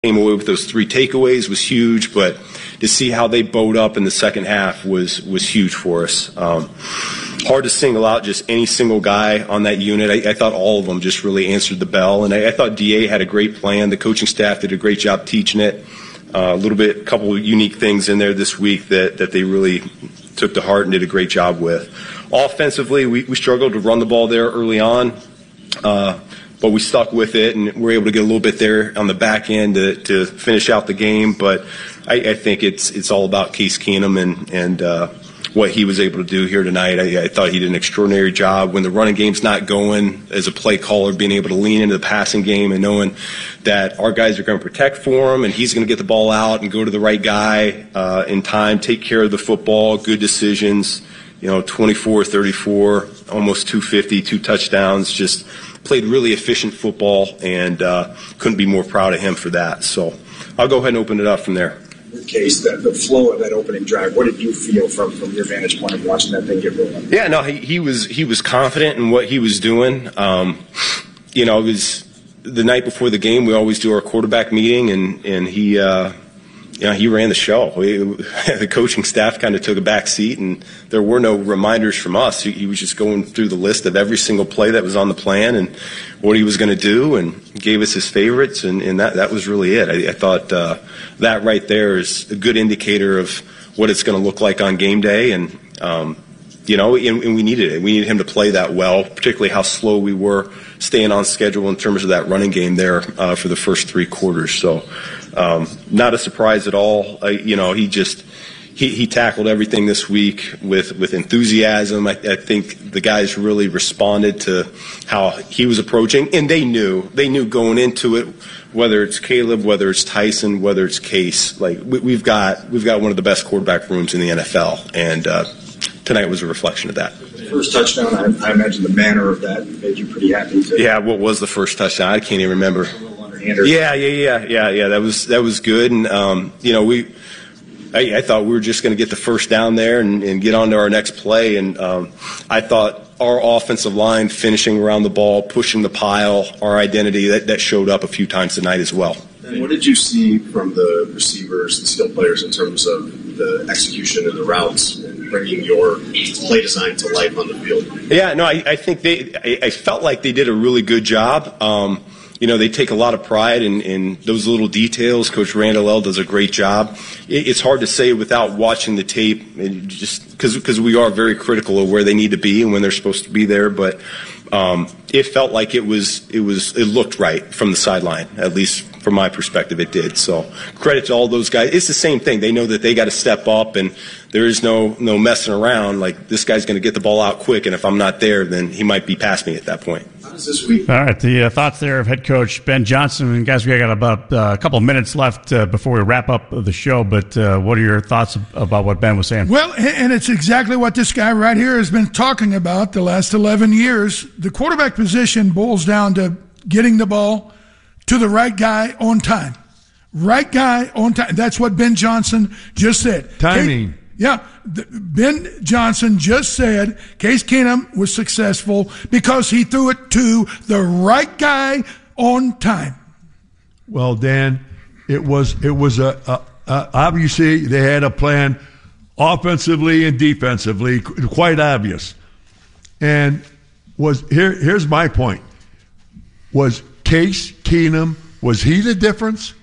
came away with those 3 takeaways was huge, but to see how they bowed up in the second half was huge for us. Hard to single out just any single guy on that unit. I thought all of them just really answered the bell, and I thought DA had a great plan. The coaching staff did a great job teaching it. A couple of unique things in there this week that they really took to heart and did a great job with. Offensively, we struggled to run the ball there early on. But we stuck with it, and we're able to get a little bit there on the back end to finish out the game. But I think it's all about Case Keenum and what he was able to do here tonight. I thought he did an extraordinary job when the running game's not going, as a play caller, being able to lean into the passing game and knowing that our guys are going to protect for him and he's going to get the ball out and go to the right guy in time, take care of the football, good decisions. 24, 34, almost 250, 2 touchdowns, just played really efficient football, and couldn't be more proud of him for that. So I'll go ahead and open it up from there. In Case, the flow of that opening drive, what did you feel from your vantage point of watching that thing get rolling? Yeah, no, he was confident in what he was doing. It was the night before the game. We always do our quarterback meeting, and he ran the show. The coaching staff kind of took a back seat, and there were no reminders from us. He was just going through the list of every single play that was on the plan and what he was going to do, and gave us his favorites, and that was really it. I thought that right there is a good indicator of what it's going to look like on game day, and we needed it. We needed him to play that well, particularly how slow we were staying on schedule in terms of that running game there for the first 3 quarters. So not a surprise at all. He tackled everything this week with enthusiasm. I think the guys really responded to how he was approaching, and they knew going into it, whether it's Caleb, whether it's Tyson, whether it's Case, like we've got one of the best quarterback rooms in the NFL, and tonight was a reflection of that. First touchdown, I imagine the manner of that made you pretty happy. Yeah, what was the first touchdown? I can't even remember. Yeah. That was good, and I thought we were just going to get the first down there and get on to our next play, and I thought our offensive line finishing around the ball, pushing the pile, our identity, that showed up a few times tonight as well. And what did you see from the receivers and skill players in terms of the execution and the routes and bringing your play design to life on the field? Yeah, no, I think I felt like they did a really good job. They take a lot of pride in those little details. Coach Randall L. does a great job. It's hard to say without watching the tape, just because we are very critical of where they need to be and when they're supposed to be there. But it felt like it looked right from the sideline, at least from my perspective, it did. So credit to all those guys. It's the same thing. They know that they got to step up, and there is no messing around. Like, this guy's going to get the ball out quick, and if I'm not there, then he might be past me at that point. This week. All right, the thoughts there of head coach Ben Johnson. And guys, we got about a couple of minutes left before we wrap up the show, but what are your thoughts about what Ben was saying? Well, and it's exactly what this guy right here has been talking about the last 11 years. The quarterback position boils down to getting the ball to the right guy on time. Right guy on time. That's what Ben Johnson just said. Timing. Ben Johnson just said Case Keenum was successful because he threw it to the right guy on time. Well, Dan, it was obviously they had a plan offensively and defensively, quite obvious. And here's my point. Was Case Keenum, was he the difference?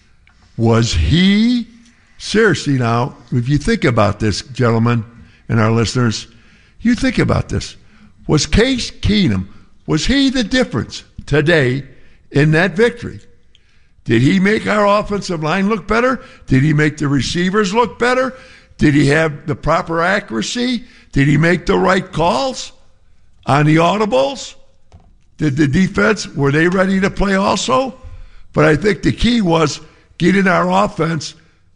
Was he? Seriously now, if you think about this, gentlemen and our listeners, you think about this. Was Case Keenum, was he the difference today in that victory? Did he make our offensive line look better? Did he make the receivers look better? Did he have the proper accuracy? Did he make the right calls on the audibles? Did the defense, were they ready to play also? But I think the key was getting our offense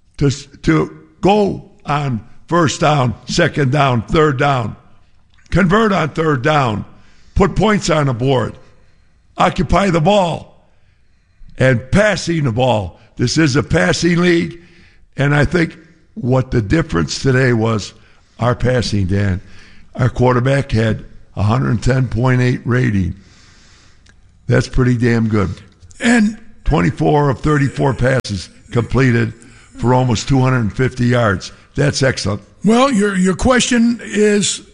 to go on first down, second down, third down, convert on third down, put points on the board, occupy the ball, and passing the ball. This is a passing league, and I think what the difference today was our passing, Dan. Our quarterback had 110.8 rating. That's pretty damn good. And 24 of 34 passes completed for almost 250 yards. That's excellent. Well, your question is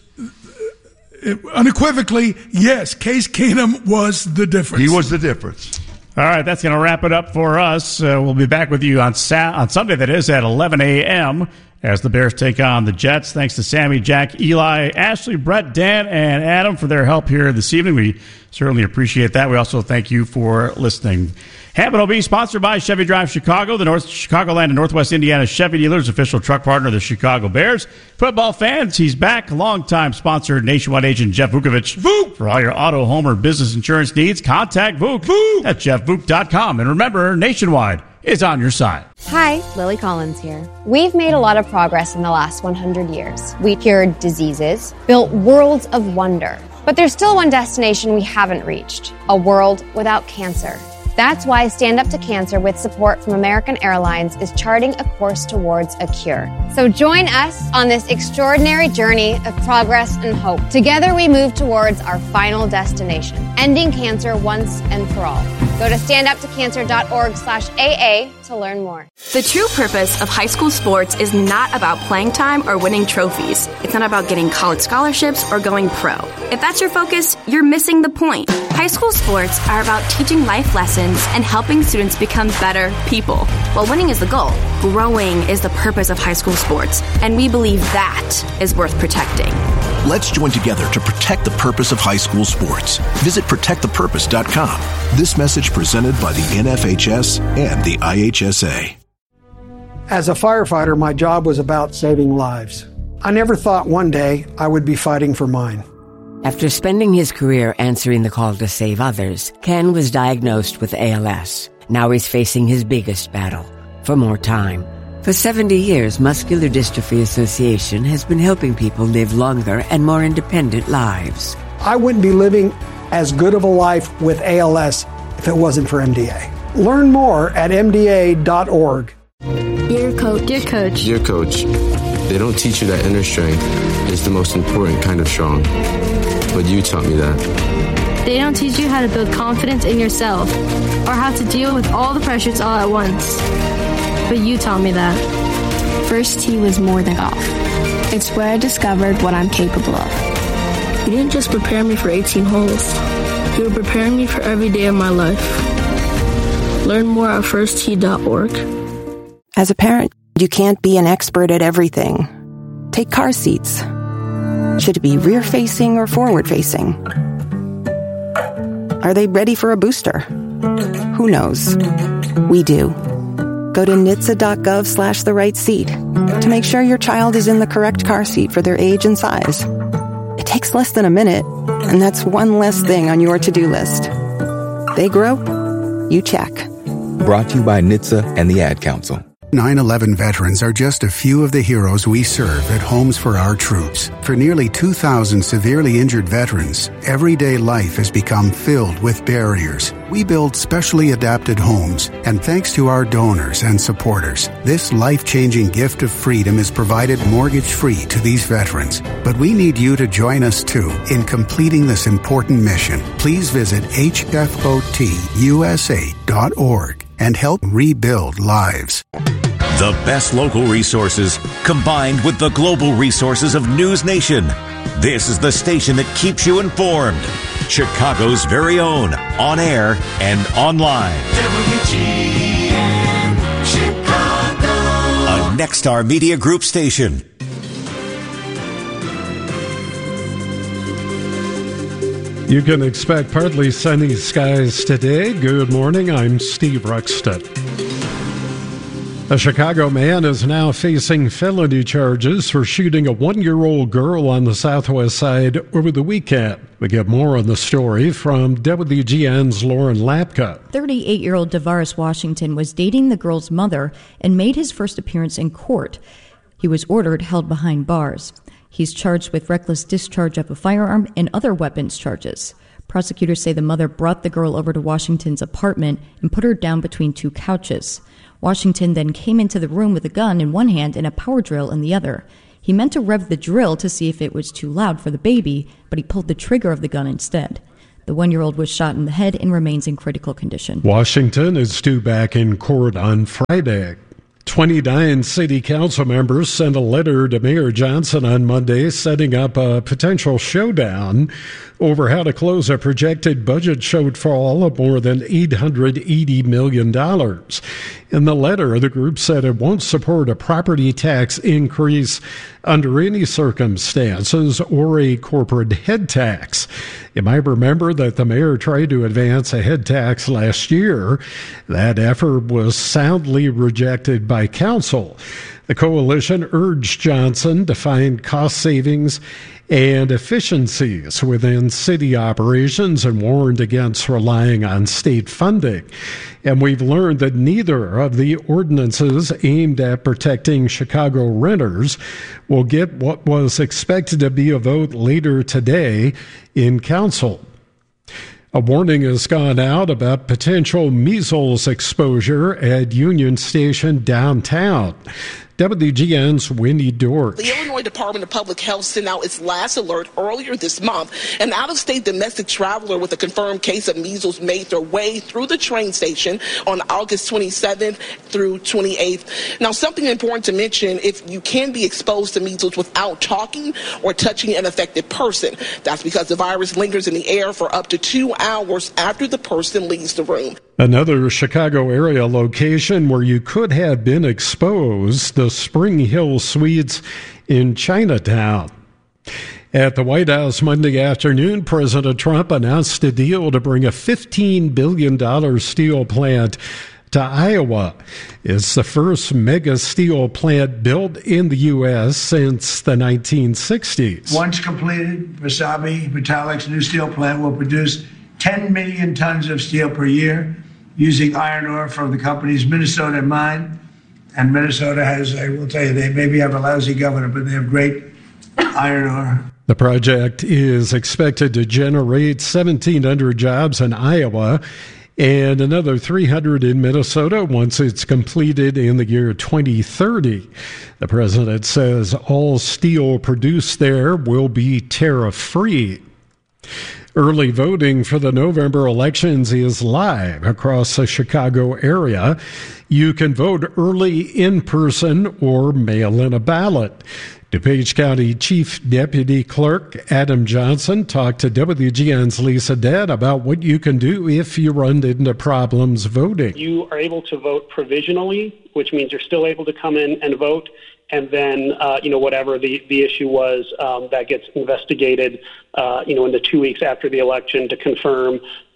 unequivocally, yes, Case Keenum was the difference. He was the difference. All right, that's going to wrap it up for us. We'll be back with you on Sunday, that is, at 11 a.m., as the Bears take on the Jets. Thanks to Sammy, Jack, Eli, Ashley, Brett, Dan, and Adam for their help here this evening. We certainly appreciate that. We also thank you for listening. Hampton OB, sponsored by Chevy Drive Chicago, the North Chicagoland and Northwest Indiana Chevy dealers, official truck partner of the Chicago Bears. Football fans, he's back. Longtime sponsor, nationwide agent Jeff Vukovich. Vuk! For all your auto, home, or business insurance needs, contact Vuk at jeffvuk.com. And remember, Nationwide is on your side. Hi, Lily Collins here. We've made a lot of progress in the last 100 years. We cured diseases, built worlds of wonder. But there's still one destination we haven't reached, a world without cancer. That's why Stand Up to Cancer, with support from American Airlines, is charting a course towards a cure. So join us on this extraordinary journey of progress and hope. Together we move towards our final destination, ending cancer once and for all. Go to standuptocancer.org/AA to learn more. The true purpose of high school sports is not about playing time or winning trophies. It's not about getting college scholarships or going pro. If that's your focus, you're missing the point. High school sports are about teaching life lessons and helping students become better people. While winning is the goal, growing is the purpose of high school sports, and we believe that is worth protecting. Let's join together to protect the purpose of high school sports. Visit protectthepurpose.com. This message presented by the NFHS and the IHSA. As a firefighter, my job was about saving lives. I never thought one day I would be fighting for mine. After spending his career answering the call to save others, Ken was diagnosed with ALS. Now he's facing his biggest battle, for more time. For 70 years, Muscular Dystrophy Association has been helping people live longer and more independent lives. I wouldn't be living as good of a life with ALS if it wasn't for MDA. Learn more at MDA.org. Dear Coach. Dear Coach. Dear Coach, they don't teach you that inner strength is the most important kind of strong. But you taught me that. They don't teach you how to build confidence in yourself or how to deal with all the pressures all at once. But you taught me that. First tee was more than golf. It's where I discovered what I'm capable of. You didn't just prepare me for 18 holes. You were preparing me for every day of my life. Learn more at firsttee.org. As a parent, you can't be an expert at everything. Take car seats. Should it be rear-facing or forward-facing? Are they ready for a booster? Who knows? We do. Go to NHTSA.gov/the right seat to make sure your child is in the correct car seat for their age and size. It takes less than a minute, and that's one less thing on your to-do list. They grow, you check. Brought to you by NHTSA and the Ad Council. 9/11 veterans are just a few of the heroes we serve at Homes for Our Troops. For nearly 2,000 severely injured veterans, everyday life has become filled with barriers. We build specially adapted homes, and thanks to our donors and supporters, this life-changing gift of freedom is provided mortgage-free to these veterans. But we need you to join us, too, in completing this important mission. Please visit hfotusa.org and help rebuild lives. The best local resources combined with the global resources of News Nation. This is the station that keeps you informed. Chicago's very own, on air and online. WGN Chicago. A Nexstar Media Group station. You can expect partly sunny skies today. Good morning, I'm Steve Ruxton. A Chicago man is now facing felony charges for shooting a 1-year-old girl on the Southwest Side over the weekend. We get more on the story from WGN's Lauren Lapka. 38-year-old DeVaris Washington was dating the girl's mother and made his first appearance in court. He was ordered held behind bars. He's charged with reckless discharge of a firearm and other weapons charges. Prosecutors say the mother brought the girl over to Washington's apartment and put her down between two couches. Washington then came into the room with a gun in one hand and a power drill in the other. He meant to rev the drill to see if it was too loud for the baby, but he pulled the trigger of the gun instead. The 1-year-old was shot in the head and remains in critical condition. Washington is due back in court on Friday. 29 city council members sent a letter to Mayor Johnson on Monday setting up a potential showdown over how to close a projected budget shortfall of more than $880 million. In the letter, the group said it won't support a property tax increase under any circumstances or a corporate head tax. You might remember that the mayor tried to advance a head tax last year. That effort was soundly rejected by council. The coalition urged Johnson to find cost savings and efficiencies within city operations and warned against relying on state funding. And we've learned that neither of the ordinances aimed at protecting Chicago renters will get what was expected to be a vote later today in council. A warning has gone out about potential measles exposure at Union Station downtown. WGN's Wendy Dork. The Illinois Department of Public Health sent out its last alert earlier this month. An out-of-state domestic traveler with a confirmed case of measles made their way through the train station on August 27th through 28th. Now, something important to mention, if you can be exposed to measles without talking or touching an affected person, that's because the virus lingers in the air for up to 2 hours after the person leaves the room. Another Chicago area location where you could have been exposed, the Spring Hill Suites in Chinatown. At the White House Monday afternoon, President Trump announced a deal to bring a $15 billion steel plant to Iowa. It's the first mega steel plant built in the U.S. since the 1960s. Once completed, Wasabi Metallic's new steel plant will produce 10 million tons of steel per year using iron ore from the company's Minnesota mine. And Minnesota has, I will tell you, they maybe have a lousy governor, but they have great iron ore. The project is expected to generate 1,700 jobs in Iowa and another 300 in Minnesota once it's completed in the year 2030. The president says all steel produced there will be tariff-free. Early voting for the November elections is live across the Chicago area. You can vote early in person or mail in a ballot. DuPage County Chief Deputy Clerk Adam Johnson talked to WGN's Lisa Dent about what you can do if you run into problems voting. You are able to vote provisionally, which means you're still able to come in and vote. And then, whatever the issue was, that gets investigated, in the 2 weeks after the election to confirm,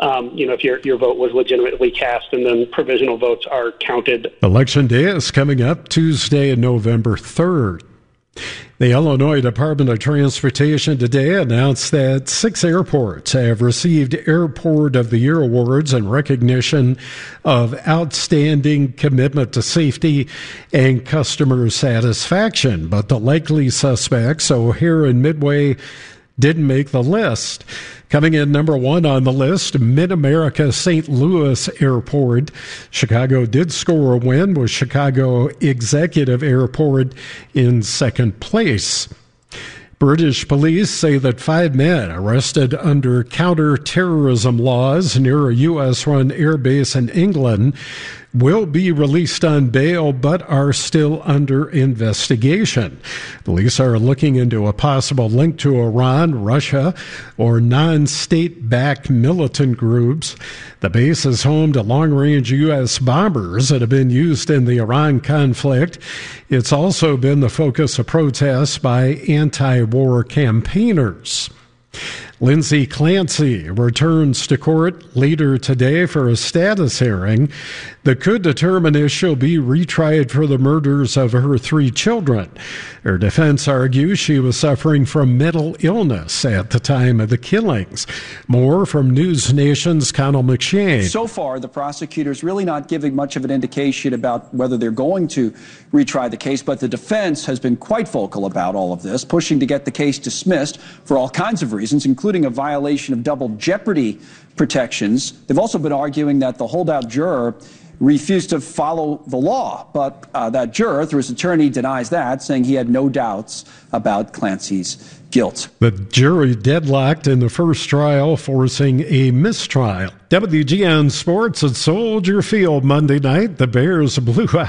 if your vote was legitimately cast, and then provisional votes are counted. Election day is coming up Tuesday, November 3rd. The Illinois Department of Transportation today announced that 6 airports have received Airport of the Year awards in recognition of outstanding commitment to safety and customer satisfaction. But the likely suspects, O'Hare and Midway, didn't make the list. Coming in number 1 on the list, Mid-America St. Louis Airport. Chicago did score a win with Chicago Executive Airport in second place. British police say that 5 men arrested under counter-terrorism laws near a U.S.-run airbase in England will be released on bail but are still under investigation. Police are looking into a possible link to Iran, Russia, or non-state-backed militant groups. The base is home to long-range U.S. bombers that have been used in the Iran conflict. It's also been the focus of protests by anti-war campaigners. Lindsay Clancy returns to court later today for a status hearing that could determine if she'll be retried for the murders of her 3 children. Her defense argues she was suffering from mental illness at the time of the killings. More from News Nation's Connell McShane. So far, the prosecutor's really not giving much of an indication about whether they're going to retry the case, but the defense has been quite vocal about all of this, pushing to get the case dismissed for all kinds of reasons, including a violation of double jeopardy protections. They've also been arguing that the holdout juror refused to follow the law. But that juror, through his attorney, denies that, saying he had no doubts about Clancy's guilt. The jury deadlocked in the first trial, forcing a mistrial. WGN Sports at Soldier Field Monday night. The Bears blew out